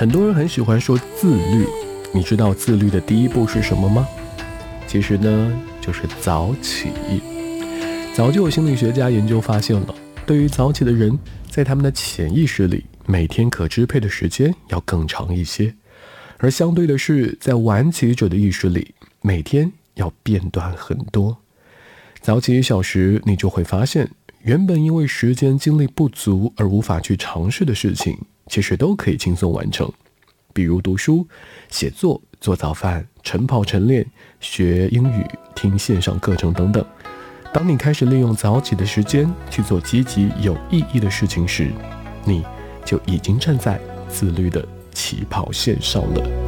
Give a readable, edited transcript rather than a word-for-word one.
很多人很喜欢说自律，你知道自律的第一步是什么吗？其实呢，就是早起。早就有心理学家研究发现了，对于早起的人，在他们的潜意识里，每天可支配的时间要更长一些，而相对的是，在晚起者的意识里，每天要变短很多。早起1小时，你就会发现，原本因为时间精力不足而无法去尝试的事情，其实都可以轻松完成。比如读书、写作、做早饭、晨跑晨练、学英语、听线上课程等等。当你开始利用早起的时间去做积极有意义的事情时，你就已经站在自律的起跑线上了。